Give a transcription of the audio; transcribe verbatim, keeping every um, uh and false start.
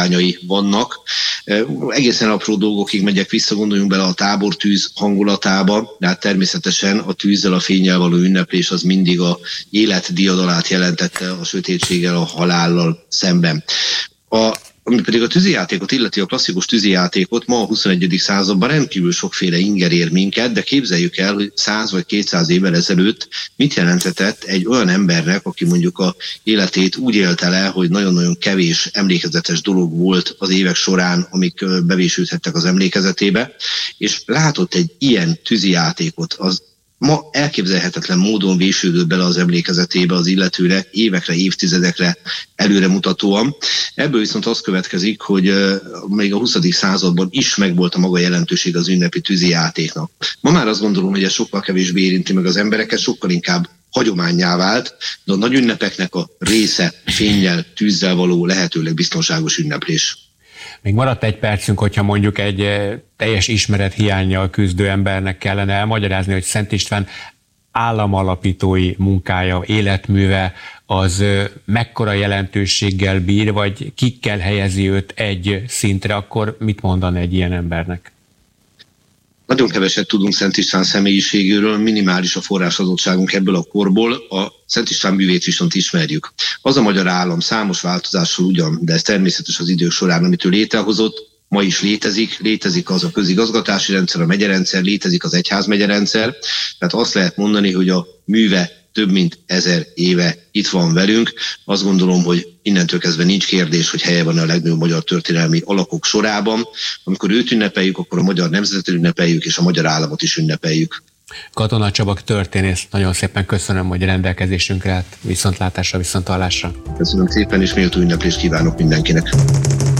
hagyományai vannak. Egészen apró dolgokig megyek vissza, gondoljunk bele a tábortűz hangulatába, de hát természetesen a tűzzel, a fénnyel való ünneplés az mindig a élet diadalát jelentette a sötétséggel, a halállal szemben. A Ami pedig a tűzijátékot illeti, a klasszikus tűzijátékot, ma a huszonegyedik században rendkívül sokféle inger ér minket, de képzeljük el, hogy száz vagy kétszáz évvel ezelőtt mit jelentetett egy olyan embernek, aki mondjuk a életét úgy élte le, hogy nagyon-nagyon kevés emlékezetes dolog volt az évek során, amik bevésődhettek az emlékezetébe, és látott egy ilyen tűzijátékot, az ma elképzelhetetlen módon vésődött bele az emlékezetébe az illetőnek évekre, évtizedekre előremutatóan. Ebből viszont az következik, hogy uh, még a huszadik században is megvolt a maga jelentőség az ünnepi tűzijátéknak. Ma már azt gondolom, hogy ez sokkal kevésbé érinti meg az embereket, sokkal inkább hagyománnyá vált, de a nagy ünnepeknek a része fénnyel, tűzzel való lehetőleg biztonságos ünneplés. Még maradt egy percünk, hogyha mondjuk egy teljes ismeret hiánnyal küzdő embernek kellene elmagyarázni, hogy Szent István államalapítói munkája, életműve az mekkora jelentőséggel bír, vagy kikkel helyezi őt egy szintre, akkor mit mondan egy ilyen embernek? Nagyon keveset tudunk Szent István személyiségéről, minimális a forrásadottságunk ebből a korból, a Szent István művét viszont ismerjük. Az a magyar állam számos változással ugyan, de ez természetes az idők során, amit ő létrehozott, ma is létezik, létezik az a közigazgatási rendszer, a megyerendszer, létezik az egyházmegyerendszer, tehát azt lehet mondani, hogy a műve több mint ezer éve itt van velünk. Azt gondolom, hogy innentől kezdve nincs kérdés, hogy helye van a legnagyobb magyar történelmi alakok sorában. Amikor őt ünnepeljük, akkor a magyar nemzetet ünnepeljük, és a magyar államot is ünnepeljük. Katona Csaba történész, nagyon szépen köszönöm, hogy rendelkezésünkre állt. Viszontlátásra, viszonthallásra. Köszönöm szépen, és méltó ünneplést kívánok mindenkinek.